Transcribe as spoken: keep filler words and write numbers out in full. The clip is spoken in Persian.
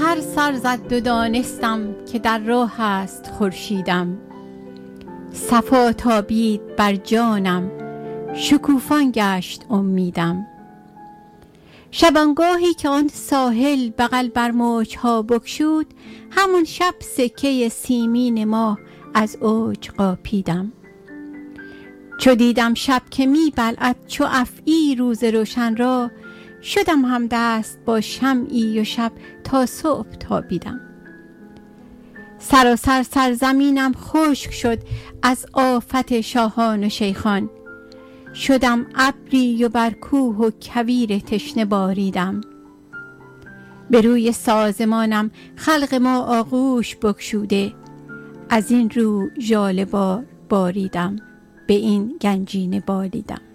سحر سر زد و دانستم که در راه است خورشیدم. صفا تابید بر جانم، شکوفان گشت امیدم. شبانگاهی که آن ساحل بغل بر موجها بگشود، همون شب سکه سیمین ماه از اوج قاپیدم. چو دیدم شب که می بلعد چو افعی روز روشن را، شدم هم دست با شمعی و شب تا صبح تابیدم. سراسر سرزمینم خشک شد از آفت شاهان و شیخان، شدم ابری و بر کوه و کویر تشنه باریدم. به روی سازمانم خلق ما آغوش بگشوده، از این رو ژاله بار باریدم، به این گنجینه بالیدم.